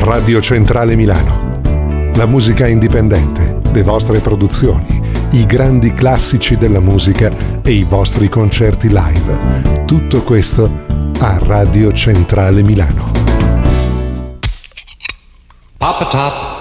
Radio Centrale Milano. La musica indipendente, le vostre produzioni, i grandi classici della musica e i vostri concerti live. Tutto questo a Radio Centrale Milano. Papa Top